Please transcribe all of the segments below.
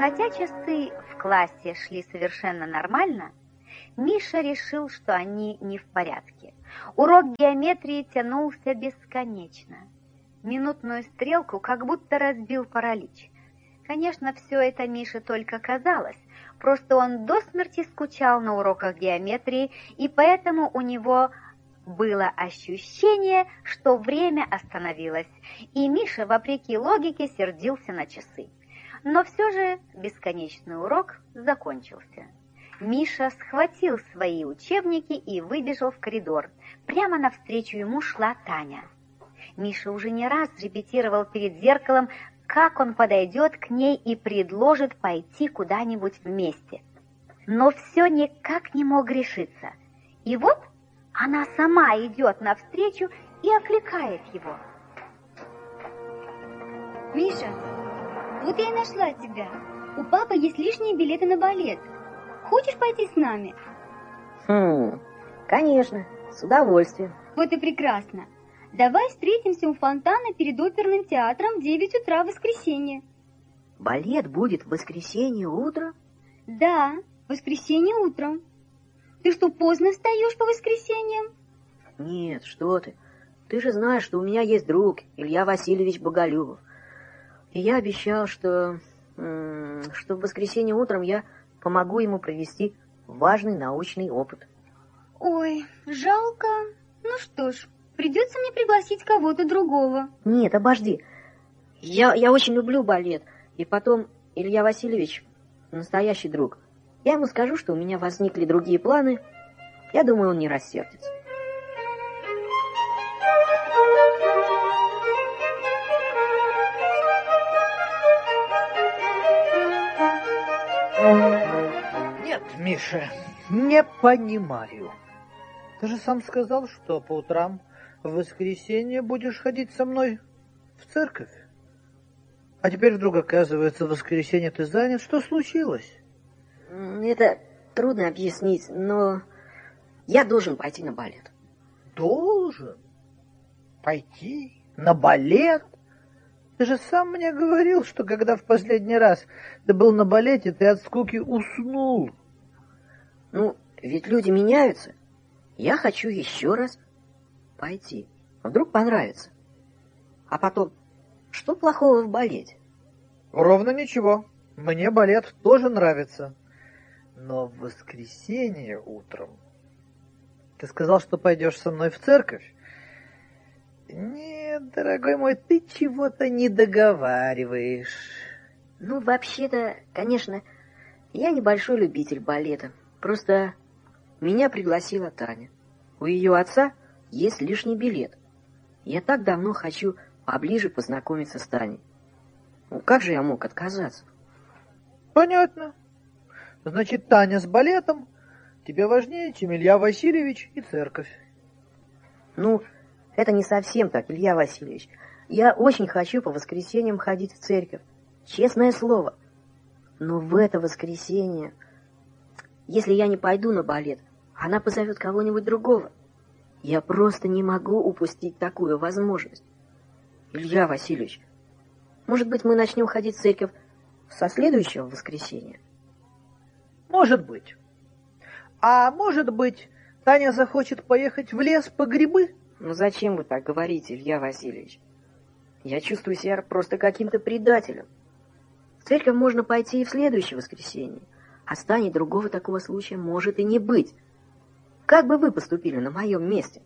Хотя часы в классе шли совершенно нормально, Миша решил, что они не в порядке. Урок геометрии тянулся бесконечно. Минутную стрелку как будто разбил паралич. Конечно, все это Мише только казалось, просто он до смерти скучал на уроках геометрии, и поэтому у него было ощущение, что время остановилось, и Миша, вопреки логике, сердился на часы. Но все же бесконечный урок закончился. Миша схватил свои учебники и выбежал в коридор. Прямо навстречу ему шла Таня. Миша уже не раз репетировал перед зеркалом, как он подойдет к ней и предложит пойти куда-нибудь вместе. Но все никак не мог решиться. И вот она сама идет навстречу и окликает его. Миша, вот я и нашла тебя. У папы есть лишние билеты на балет. Хочешь пойти с нами? Конечно, с удовольствием. Вот и прекрасно. Давай встретимся у фонтана перед оперным театром в 9 утра в воскресенье. Балет будет в воскресенье утром? Да, в воскресенье утром. Ты что, поздно встаешь по воскресеньям? Нет, что ты. Ты же знаешь, что у меня есть друг, Илья Васильевич Боголюбов. И я обещал, что в воскресенье утром я помогу ему провести важный научный опыт. Ой, жалко. Ну что ж, придется мне пригласить кого-то другого. Нет, обожди. Я очень люблю балет. И потом Илья Васильевич настоящий друг. Я ему скажу, что у меня возникли другие планы. Я думаю, он не рассердится. Нет, Миша, не понимаю. Ты же сам сказал, что по утрам в воскресенье будешь ходить со мной в церковь. А теперь вдруг оказывается, в воскресенье ты занят. Что случилось? Это трудно объяснить, но я должен пойти на балет. Должен? Пойти на балет? Ты же сам мне говорил, что когда в последний раз ты был на балете, ты от скуки уснул. Ну, ведь люди меняются. Я хочу еще раз пойти. Вдруг понравится. А потом, что плохого в балете? Ровно ничего. Мне балет тоже нравится. Но в воскресенье утром... Ты сказал, что пойдешь со мной в церковь? Нет, дорогой мой, ты чего-то не договариваешь. Ну, вообще-то, конечно, я небольшой любитель балета. Просто меня пригласила Таня. У ее отца есть лишний билет. Я так давно хочу поближе познакомиться с Таней. Ну, как же я мог отказаться? Понятно. Значит, Таня с балетом тебе важнее, чем Илья Васильевич и церковь. Ну, это не совсем так, Илья Васильевич. Я очень хочу по воскресеньям ходить в церковь. Честное слово. Но в это воскресенье, если я не пойду на балет, она позовет кого-нибудь другого. Я просто не могу упустить такую возможность. Илья Васильевич, может быть, мы начнем ходить в церковь со следующего воскресенья? Может быть. А может быть, Таня захочет поехать в лес по грибы? Ну зачем вы так говорите, Илья Васильевич? Я чувствую себя просто каким-то предателем. В церковь можно пойти и в следующее воскресенье, а с Таней другого такого случая может и не быть. Как бы вы поступили на моем месте?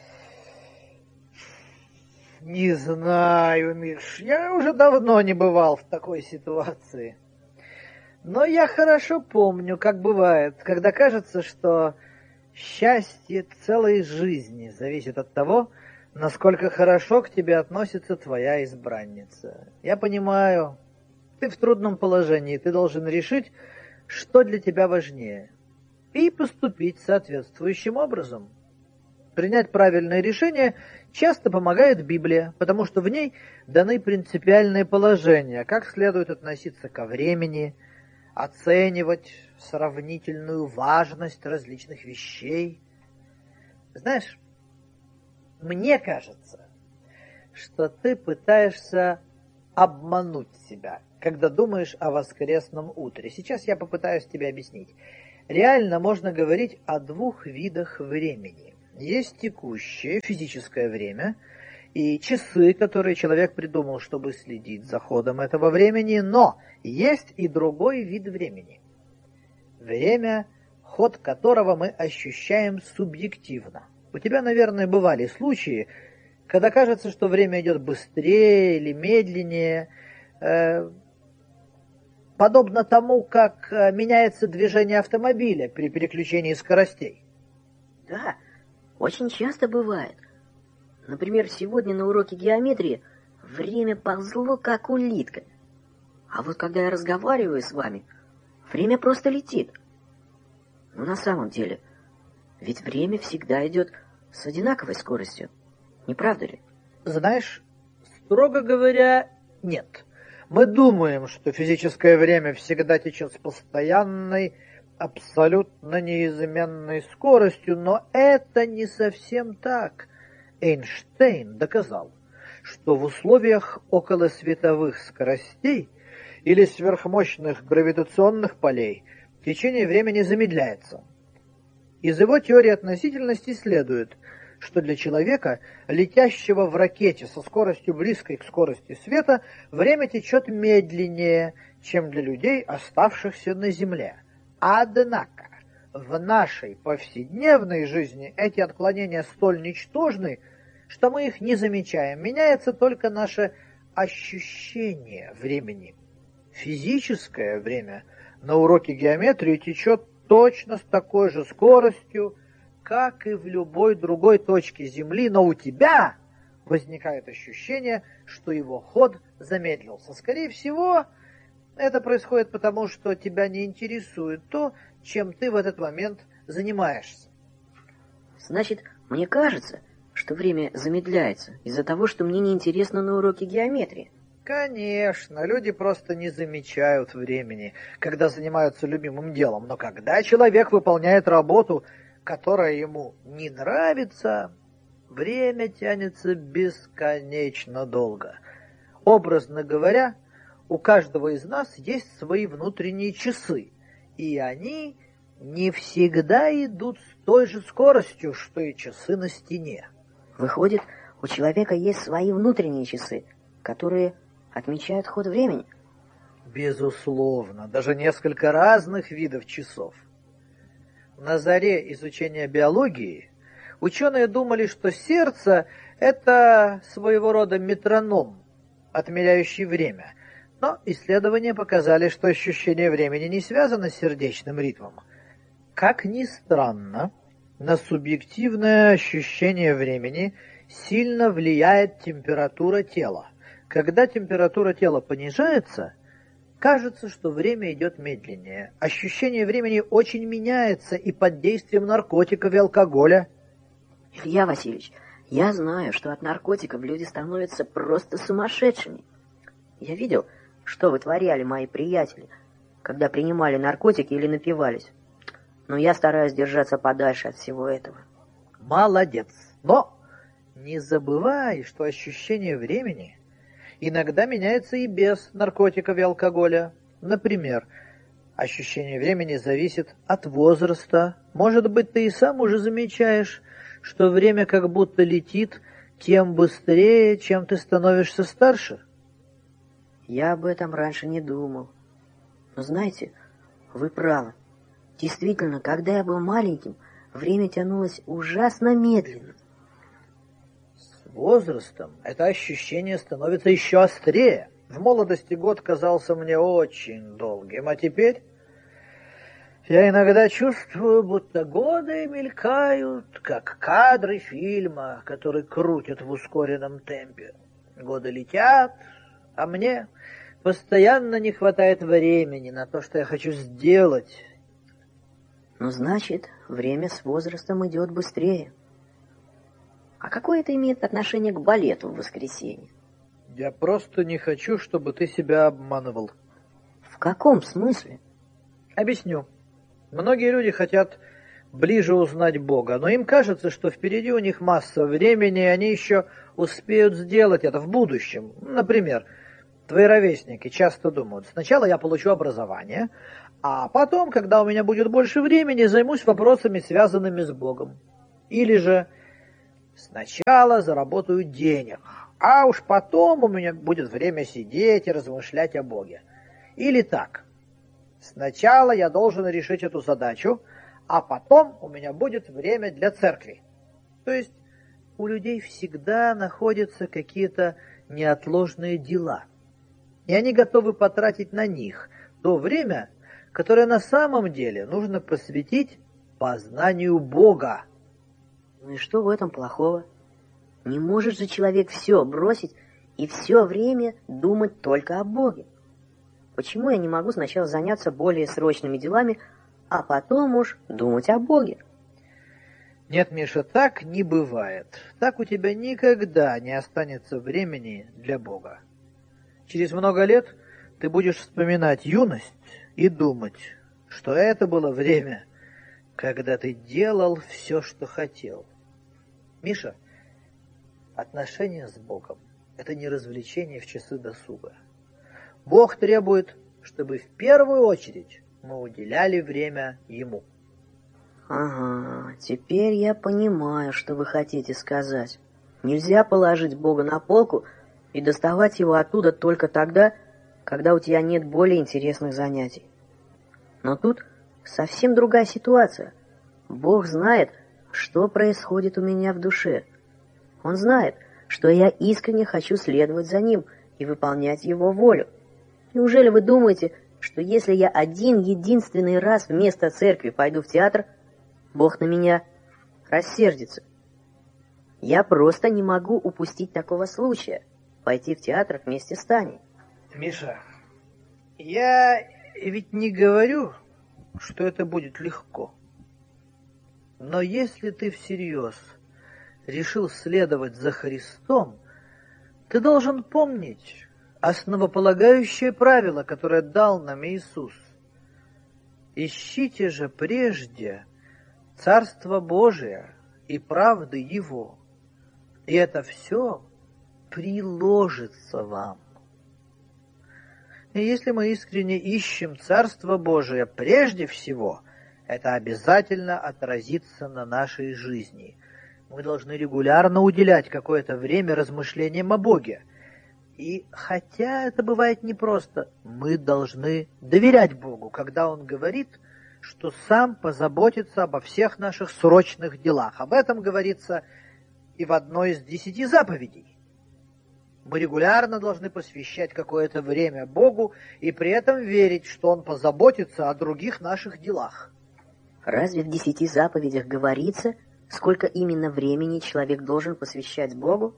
Не знаю, Миш, я уже давно не бывал в такой ситуации. Но я хорошо помню, как бывает, когда кажется, что счастье целой жизни зависит от того, насколько хорошо к тебе относится твоя избранница. Я понимаю, ты в трудном положении, ты должен решить, что для тебя важнее, и поступить соответствующим образом. Принять правильное решение часто помогает Библия, потому что в ней даны принципиальные положения, как следует относиться ко времени, оценивать сравнительную важность различных вещей. Знаешь, мне кажется, что ты пытаешься обмануть себя, когда думаешь о воскресном утре. Сейчас я попытаюсь тебе объяснить. Реально можно говорить о двух видах времени. Есть текущее физическое время и часы, которые человек придумал, чтобы следить за ходом этого времени, но есть и другой вид времени. Время, ход которого мы ощущаем субъективно. У тебя, наверное, бывали случаи, когда кажется, что время идет быстрее или медленнее, подобно тому, как меняется движение автомобиля при переключении скоростей. Да, очень часто бывает. Например, сегодня на уроке геометрии время ползло, как улитка. А вот когда я разговариваю с вами, время просто летит. Но на самом деле, ведь время всегда идет с одинаковой скоростью. Не правда ли? Знаешь, строго говоря, нет. Мы думаем, что физическое время всегда течет с постоянной, абсолютно неизменной скоростью, но это не совсем так. Эйнштейн доказал, что в условиях околосветовых скоростей или сверхмощных гравитационных полей течение времени замедляется. Из его теории относительности следует, что для человека, летящего в ракете со скоростью близкой к скорости света, время течет медленнее, чем для людей, оставшихся на Земле. Однако в нашей повседневной жизни эти отклонения столь ничтожны, что мы их не замечаем. Меняется только наше ощущение времени. Физическое время на уроке геометрии течет точно с такой же скоростью, как и в любой другой точке Земли, но у тебя возникает ощущение, что его ход замедлился. Скорее всего, это происходит потому, что тебя не интересует то, чем ты в этот момент занимаешься. Значит, мне кажется, что время замедляется из-за того, что мне неинтересно на уроке геометрии. Конечно, люди просто не замечают времени, когда занимаются любимым делом. Но когда человек выполняет работу, которая ему не нравится, время тянется бесконечно долго. Образно говоря, у каждого из нас есть свои внутренние часы, и они не всегда идут с той же скоростью, что и часы на стене. Выходит, у человека есть свои внутренние часы, которые отмечают ход времени? Безусловно, даже несколько разных видов часов. На заре изучения биологии ученые думали, что сердце – это своего рода метроном, отмеряющий время. Но исследования показали, что ощущение времени не связано с сердечным ритмом. Как ни странно, на субъективное ощущение времени сильно влияет температура тела. Когда температура тела понижается, кажется, что время идет медленнее. Ощущение времени очень меняется и под действием наркотиков и алкоголя. Илья Васильевич, я знаю, что от наркотиков люди становятся просто сумасшедшими. Я видел, что вытворяли мои приятели, когда принимали наркотики или напивались. Но я стараюсь держаться подальше от всего этого. Молодец. Но не забывай, что ощущение времени иногда меняется и без наркотиков и алкоголя. Например, ощущение времени зависит от возраста. Может быть, ты и сам уже замечаешь, что время как будто летит тем быстрее, чем ты становишься старше. Я об этом раньше не думал. Но знаете, вы правы. Действительно, когда я был маленьким, время тянулось ужасно медленно. С возрастом это ощущение становится еще острее. В молодости год казался мне очень долгим, а теперь я иногда чувствую, будто годы мелькают, как кадры фильма, который крутят в ускоренном темпе. Годы летят, а мне постоянно не хватает времени на то, что я хочу сделать. Ну, значит, время с возрастом идет быстрее. А какое это имеет отношение к балету в воскресенье? Я просто не хочу, чтобы ты себя обманывал. В каком смысле? Объясню. Многие люди хотят ближе узнать Бога, но им кажется, что впереди у них масса времени, и они еще успеют сделать это в будущем. Например, Твои ровесники часто думают: сначала я получу образование, а потом, когда у меня будет больше времени, займусь вопросами, связанными с Богом. Или же сначала заработаю денег, а уж потом у меня будет время сидеть и размышлять о Боге. Или так: сначала я должен решить эту задачу, а потом у меня будет время для церкви. То есть у людей всегда находятся какие-то неотложные дела, и они готовы потратить на них то время, которое на самом деле нужно посвятить познанию Бога. Ну и что в этом плохого? Не может же человек все бросить и все время думать только о Боге. Почему я не могу сначала заняться более срочными делами, а потом уж думать о Боге? Нет, Миша, так не бывает. Так у тебя никогда не останется времени для Бога. Через много лет ты будешь вспоминать юность и думать, что это было время, когда ты делал все, что хотел. Миша, отношения с Богом — это не развлечение в часы досуга. Бог требует, чтобы в первую очередь мы уделяли время Ему. Ага, теперь я понимаю, что вы хотите сказать. Нельзя положить Бога на полку и доставать его оттуда только тогда, когда у тебя нет более интересных занятий. Но тут совсем другая ситуация. Бог знает, что происходит у меня в душе. Он знает, что я искренне хочу следовать за Ним и выполнять Его волю. Неужели вы думаете, что если я один единственный раз вместо церкви пойду в театр, Бог на меня рассердится? Я просто не могу упустить такого случая — пойти в театр вместе с Таней. Миша, я ведь не говорю, что это будет легко. Но если ты всерьез решил следовать за Христом, ты должен помнить основополагающее правило, которое дал нам Иисус. Ищите же прежде Царство Божие и правды Его, и это все приложится вам. И если мы искренне ищем Царство Божие прежде всего, это обязательно отразится на нашей жизни. Мы должны регулярно уделять какое-то время размышлениям о Боге. И хотя это бывает непросто, мы должны доверять Богу, когда Он говорит, что Сам позаботится обо всех наших срочных делах. Об этом говорится и в одной из 10 заповедей. Мы регулярно должны посвящать какое-то время Богу и при этом верить, что Он позаботится о других наших делах. Разве в 10 заповедях говорится, сколько именно времени человек должен посвящать Богу?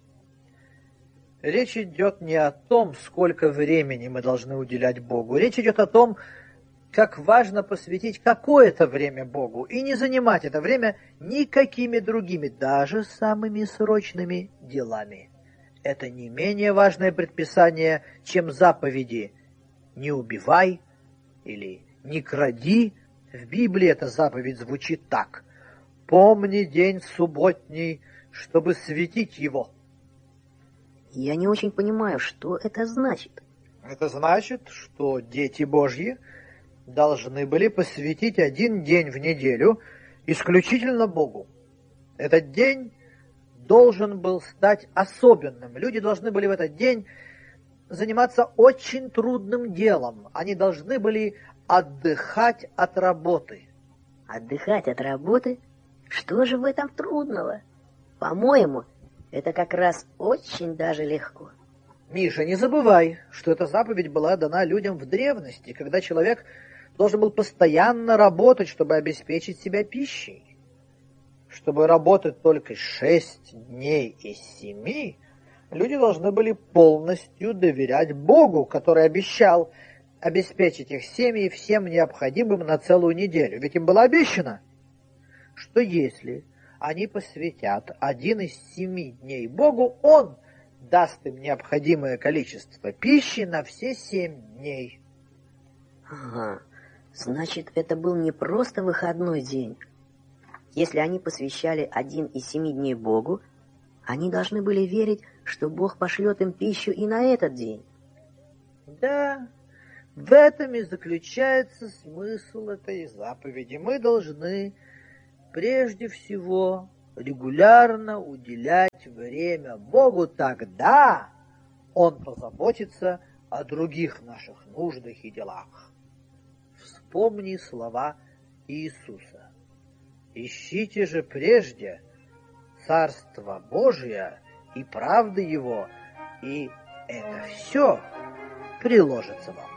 Речь идет не о том, сколько времени мы должны уделять Богу. Речь идет о том, как важно посвятить какое-то время Богу и не занимать это время никакими другими, даже самыми срочными делами. Это не менее важное предписание, чем заповеди «не убивай» или «не кради». В Библии эта заповедь звучит так: «Помни день субботний, чтобы светить его». Я не очень понимаю, что это значит. Это значит, что дети Божьи должны были посвятить один день в неделю исключительно Богу. Этот день должен был стать особенным. Люди должны были в этот день заниматься очень трудным делом. Они должны были отдыхать от работы. Отдыхать от работы? Что же в этом трудного? По-моему, это как раз очень даже легко. Миша, не забывай, что эта заповедь была дана людям в древности, когда человек должен был постоянно работать, чтобы обеспечить себя пищей. Чтобы работать только 6 дней из 7, люди должны были полностью доверять Богу, который обещал обеспечить их семьи всем необходимым на целую неделю. Ведь им было обещано, что если они посвятят 1 из 7 дней Богу, Он даст им необходимое количество пищи на все 7 дней. Ага, значит, это был не просто выходной день. Если они посвящали 1 из 7 дней Богу, они должны были верить, что Бог пошлет им пищу и на этот день. Да, в этом и заключается смысл этой заповеди. Мы должны прежде всего регулярно уделять время Богу, тогда Он позаботится о других наших нуждах и делах. Вспомни слова Иисуса. Ищите же прежде Царство Божие и правды Его, и это все приложится вам.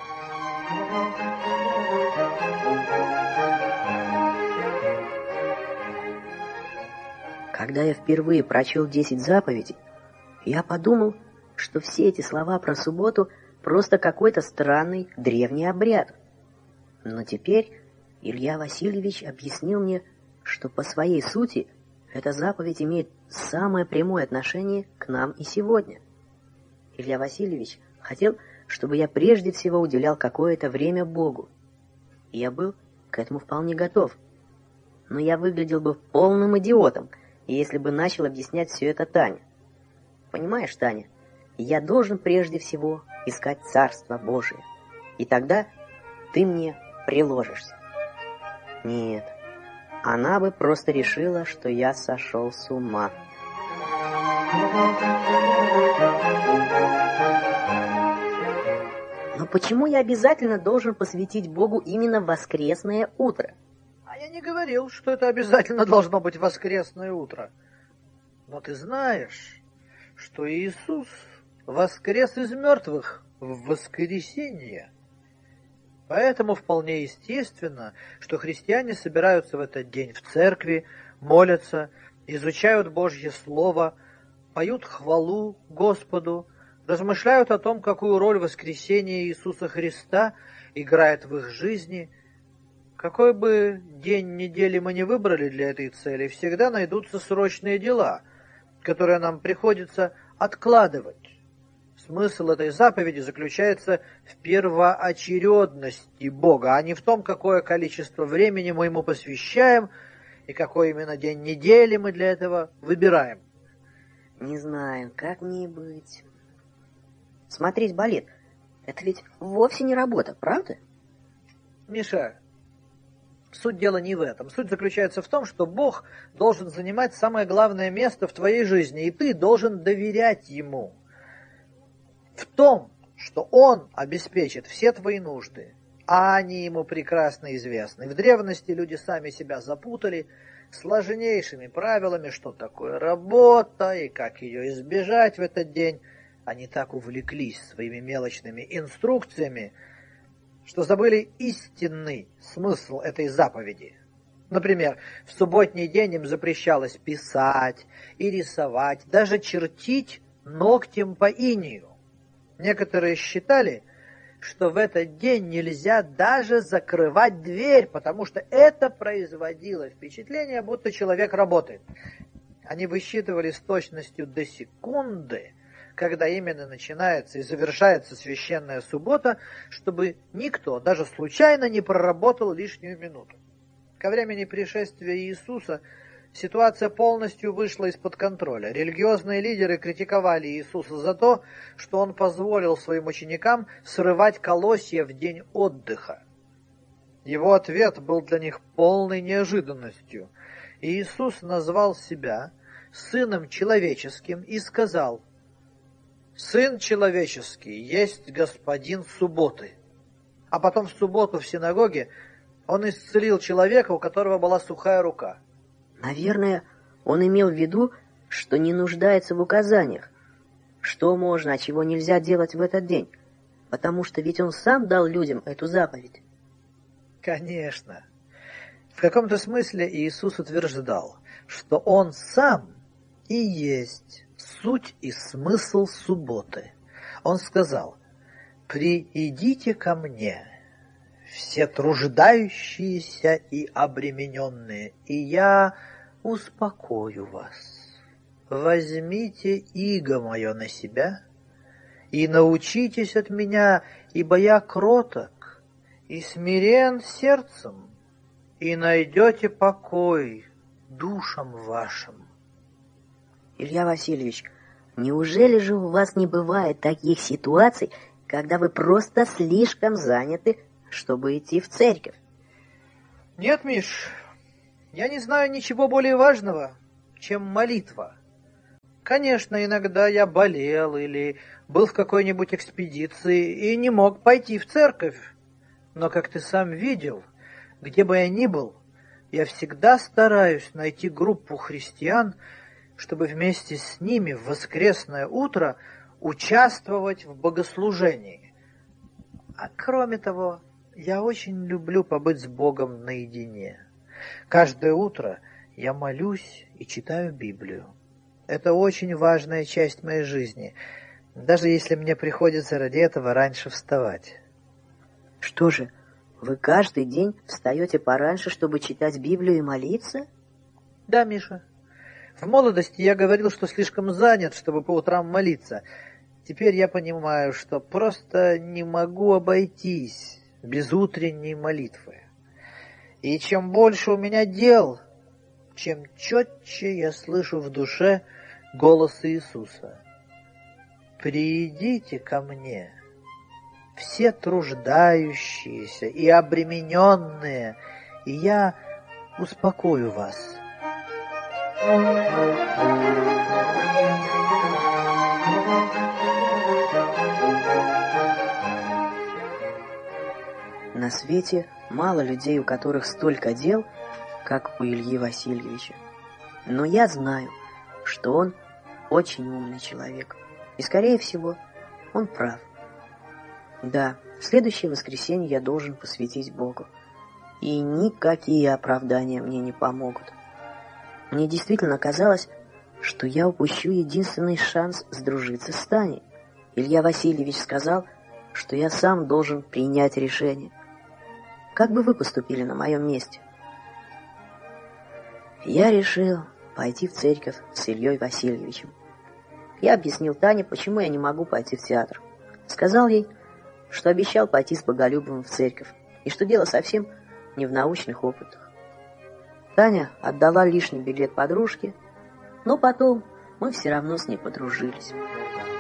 Когда я впервые прочел 10 заповедей, я подумал, что все эти слова про субботу просто какой-то странный древний обряд. Но теперь Илья Васильевич объяснил мне, что по своей сути эта заповедь имеет самое прямое отношение к нам и сегодня. Илья Васильевич хотел, чтобы я прежде всего уделял какое-то время Богу. И я был к этому вполне готов. Но я выглядел бы полным идиотом, если бы начал объяснять все это Тане. Понимаешь, Таня, я должен прежде всего искать Царство Божие. И тогда ты мне приложишься. Нет, она бы просто решила, что я сошел с ума. Но почему я обязательно должен посвятить Богу именно воскресное утро? А я не говорил, что это обязательно должно быть воскресное утро. Но ты знаешь, что Иисус воскрес из мертвых в воскресенье. Поэтому вполне естественно, что христиане собираются в этот день в церкви, молятся, изучают Божье Слово, поют хвалу Господу, размышляют о том, какую роль воскресение Иисуса Христа играет в их жизни. Какой бы день недели мы ни выбрали для этой цели, всегда найдутся срочные дела, которые нам приходится откладывать. Смысл этой заповеди заключается в первоочередности Бога, а не в том, какое количество времени мы Ему посвящаем и какой именно день недели мы для этого выбираем. Не знаю, как мне быть. Смотреть балет — это ведь вовсе не работа, правда? Миша, суть дела не в этом. Суть заключается в том, что Бог должен занимать самое главное место в твоей жизни, и ты должен доверять Ему. В том, что Он обеспечит все твои нужды, а они Ему прекрасно известны. В древности люди сами себя запутали сложнейшими правилами, что такое работа и как ее избежать в этот день. Они так увлеклись своими мелочными инструкциями, что забыли истинный смысл этой заповеди. Например, в субботний день им запрещалось писать и рисовать, даже чертить ногтем по инею. Некоторые считали, что в этот день нельзя даже закрывать дверь, потому что это производило впечатление, будто человек работает. Они высчитывали с точностью до секунды, когда именно начинается и завершается священная суббота, чтобы никто, даже случайно, не проработал лишнюю минуту. Ко времени пришествия Иисуса ситуация полностью вышла из-под контроля. Религиозные лидеры критиковали Иисуса за то, что Он позволил своим ученикам срывать колосья в день отдыха. Его ответ был для них полной неожиданностью. Иисус назвал себя Сыном Человеческим и сказал: «Сын Человеческий есть Господин субботы». А потом в субботу в синагоге Он исцелил человека, у которого была сухая рука. Наверное, он имел в виду, что не нуждается в указаниях, что можно, а чего нельзя делать в этот день, потому что ведь он сам дал людям эту заповедь. Конечно. В каком-то смысле Иисус утверждал, что Он сам и есть суть и смысл субботы. Он сказал: «Приидите ко мне, все труждающиеся и обремененные, и я успокою вас. Возьмите иго мое на себя и научитесь от меня, ибо я кроток и смирен сердцем, и найдете покой душам вашим». Илья Васильевич, неужели же у вас не бывает таких ситуаций, когда вы просто слишком заняты, чтобы идти в церковь. Нет, Миш, я не знаю ничего более важного, чем молитва. Конечно, иногда я болел или был в какой-нибудь экспедиции и не мог пойти в церковь. Но, как ты сам видел, где бы я ни был, я всегда стараюсь найти группу христиан, чтобы вместе с ними в воскресное утро участвовать в богослужении. А кроме того, я очень люблю побыть с Богом наедине. Каждое утро я молюсь и читаю Библию. Это очень важная часть моей жизни, даже если мне приходится ради этого раньше вставать. Что же, вы каждый день встаете пораньше, чтобы читать Библию и молиться? Да, Миша. В молодости я говорил, что слишком занят, чтобы по утрам молиться. Теперь я понимаю, что просто не могу обойтись без утренней молитвы. И чем больше у меня дел, чем четче я слышу в душе голос Иисуса. «Придите ко мне, все труждающиеся и обремененные, и я успокою вас». На свете мало людей, у которых столько дел, как у Ильи Васильевича. Но я знаю, что он очень умный человек. И, скорее всего, он прав. Да, в следующее воскресенье я должен посвятить Богу. И никакие оправдания мне не помогут. Мне действительно казалось, что я упущу единственный шанс сдружиться с Таней. Илья Васильевич сказал, что я сам должен принять решение. Как бы вы поступили на моем месте? Я решил пойти в церковь с Ильей Васильевичем. Я объяснил Тане, почему я не могу пойти в театр. Сказал ей, что обещал пойти с Боголюбовым в церковь, и что дело совсем не в научных опытах. Таня отдала лишний билет подружке, но потом мы все равно с ней подружились.